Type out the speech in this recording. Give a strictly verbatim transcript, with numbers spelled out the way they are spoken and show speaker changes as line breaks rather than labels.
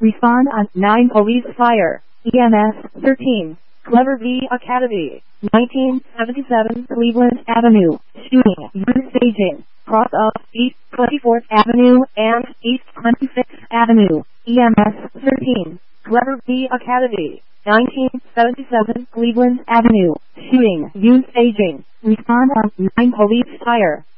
Respond on nine Police Fire. E M S thirteen. Clever V Academy. nineteen seventy-seven Cleveland Avenue. Shooting. Youth staging. Cross of East twenty-fourth Avenue and East twenty-sixth Avenue. E M S thirteen. Clever V Academy. nineteen seventy-seven Cleveland Avenue. Shooting. Youth staging. Respond on nine Police Fire.